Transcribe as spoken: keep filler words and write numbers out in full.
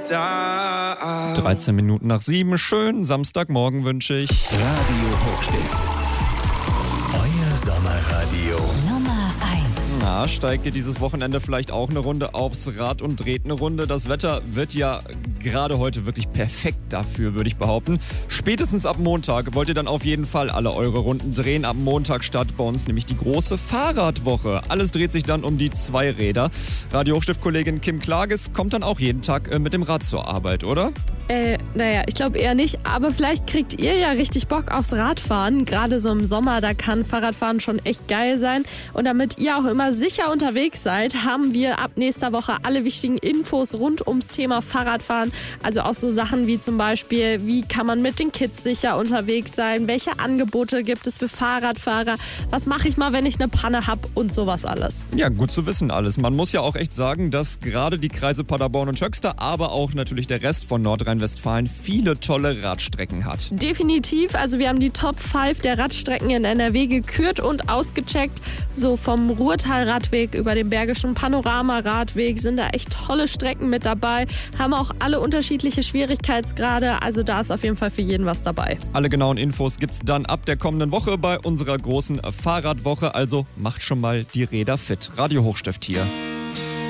da. dreizehn Minuten nach sieben, schönen Samstagmorgen wünsche ich. Radio Hochstift. Euer Sommerradio. Nummer eins. Na, steigt ihr dieses Wochenende vielleicht auch eine Runde aufs Rad und dreht eine Runde? Das Wetter wird ja gerade heute wirklich perfekt dafür, würde ich behaupten. Spätestens ab Montag wollt ihr dann auf jeden Fall alle eure Runden drehen. Ab Montag startet bei uns nämlich die große Fahrradwoche. Alles dreht sich dann um die Zweiräder. Radio Hochstift-Kollegin Kim Klages kommt dann auch jeden Tag äh, mit dem Rad zur Arbeit, oder? Äh, naja, ich glaube eher nicht, aber vielleicht kriegt ihr ja richtig Bock aufs Radfahren. Gerade so im Sommer, da kann Fahrradfahren schon echt geil sein. Und damit ihr auch immer sicher unterwegs seid, haben wir ab nächster Woche alle wichtigen Infos rund ums Thema Fahrradfahren. Also auch so Sachen wie zum Beispiel, wie kann man mit den Kids sicher unterwegs sein, welche Angebote gibt es für Fahrradfahrer, was mache ich mal, wenn ich eine Panne habe und sowas alles. Ja, gut zu wissen alles. Man muss ja auch echt sagen, dass gerade die Kreise Paderborn und Höxter, aber auch natürlich der Rest von Nordrhein-Westfalen viele tolle Radstrecken hat. Definitiv, also wir haben die Top fünf der Radstrecken in N R W gekürt und ausgecheckt. So vom Ruhrtal-Radweg über den Bergischen Panorama-Radweg sind da echt tolle Strecken mit dabei, haben auch alle unterschiedliche Schwierigkeitsgrade, also da ist auf jeden Fall für jeden was dabei. Alle genauen Infos gibt's dann ab der kommenden Woche bei unserer großen Fahrradwoche, also macht schon mal die Räder fit. Radio Hochstift hier.